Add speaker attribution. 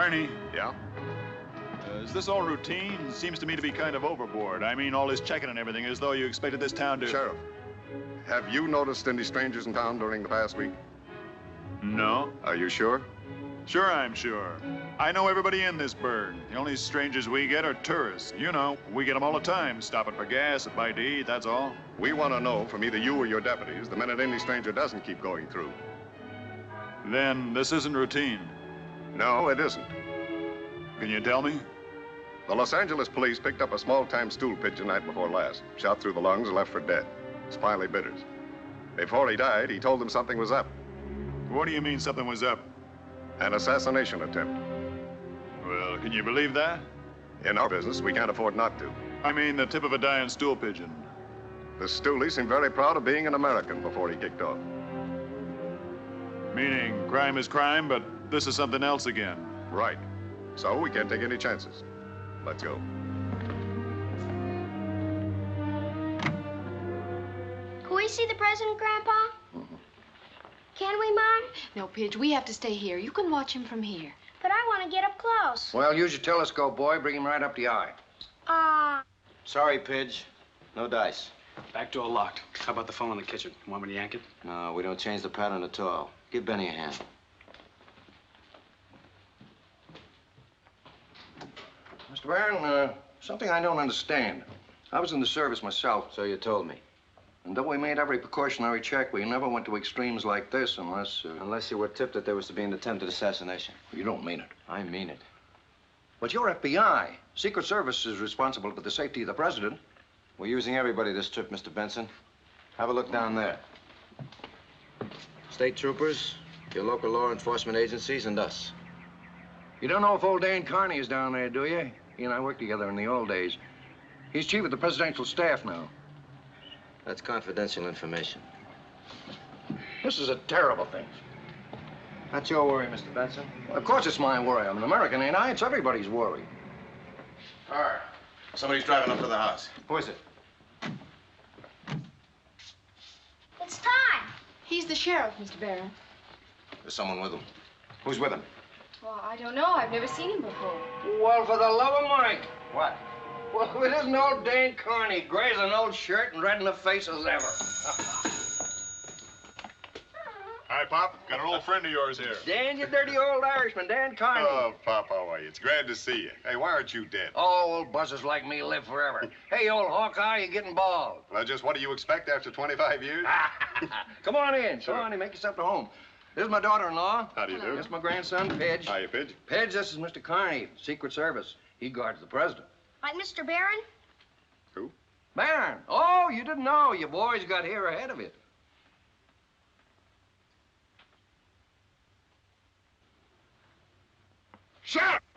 Speaker 1: Carney,
Speaker 2: Yeah?
Speaker 1: is this all routine? Seems to me to be kind of overboard. I mean, all this checking and everything, as though you expected this town to...
Speaker 2: Sheriff, have you noticed any strangers in town during the past week?
Speaker 1: No.
Speaker 2: Are you sure?
Speaker 1: Sure, I'm sure. I know everybody in this burg. The only strangers we get are tourists. You know, we get them all the time, stopping for gas and bite to eat, that's all.
Speaker 2: We want to know from either you or your deputies the minute any stranger doesn't keep going through.
Speaker 1: Then this isn't routine.
Speaker 2: No, it isn't.
Speaker 1: Can you tell me?
Speaker 2: The Los Angeles police picked up a small-time stool pigeon night before last. Shot through the lungs and left for dead. Smiley Bitters. Before he died, he told them something was up.
Speaker 1: What do you mean something was up?
Speaker 2: An assassination attempt.
Speaker 1: Well, can you believe that?
Speaker 2: In our business, we can't afford not to.
Speaker 1: I mean, the tip of a dying stool pigeon.
Speaker 2: The stoolie seemed very proud of being an American before he kicked off.
Speaker 1: Meaning, crime is crime, but this is something else again.
Speaker 2: Right. So we can't take any chances. Let's go.
Speaker 3: Can we see the president, Grandpa? Can we, Mom?
Speaker 4: No, Pidge, we have to stay here. You can watch him from here.
Speaker 3: But I want to get up close.
Speaker 5: Well, use your telescope, boy. Bring him right up the eye.
Speaker 6: Sorry, Pidge. No dice.
Speaker 7: Back door locked. How about the phone in the kitchen? Want me to yank it?
Speaker 6: No, we don't change the pattern at all. Give Benny a hand.
Speaker 5: Mr. Barron, something I don't understand. I was in the service myself.
Speaker 6: So you told me.
Speaker 5: And though we made every precautionary check, we never went to extremes like this unless...
Speaker 6: Unless you were tipped that there was to be an attempted assassination.
Speaker 5: You don't mean it.
Speaker 6: I mean it.
Speaker 5: But you're FBI. Secret Service is responsible for the safety of the president.
Speaker 6: We're using everybody this trip, Mr. Benson. Have a look down there. State troopers, your local law enforcement agencies, and us.
Speaker 5: You don't know if old Dan Carney is down there, do you? He and I worked together in the old days. He's chief of the presidential staff now.
Speaker 6: That's confidential information.
Speaker 5: This is a terrible thing.
Speaker 6: Not your worry, Mr. Benson.
Speaker 5: Of course it's my worry. I'm an American, ain't I? It's everybody's worry.
Speaker 8: Car. Somebody's driving up to the house.
Speaker 6: Who is it?
Speaker 3: It's time.
Speaker 4: He's the sheriff, Mr. Barron.
Speaker 8: There's someone with him.
Speaker 6: Who's with him?
Speaker 4: Well, I don't know. I've never seen him before.
Speaker 5: Well, for the love of Mike.
Speaker 6: What?
Speaker 5: Well, it isn't old Dan Carney, gray as an old shirt and red in the face as ever.
Speaker 1: Hi, Pop. Got an old friend of yours here.
Speaker 5: Dan, you dirty old Irishman, Dan Carney.
Speaker 2: Oh, Pop, how are you? It's glad to see you. Hey, why aren't you dead?
Speaker 5: Oh, old buzzers like me live forever. Hey, old Hawkeye, you're getting bald.
Speaker 2: Well, just what do you expect after 25 years?
Speaker 5: Come on in.
Speaker 2: Sure.
Speaker 5: Come on in. Make yourself at home. This is my daughter-in-law.
Speaker 2: How do you do?
Speaker 5: This is my grandson, Pidge.
Speaker 2: Hiya, Pidge.
Speaker 5: Pidge, this is Mr. Carney, Secret Service. He guards the president.
Speaker 3: Like Mr. Barron?
Speaker 2: Who?
Speaker 5: Barron. Oh, you didn't know. You boys got here ahead of it.
Speaker 2: Sheriff!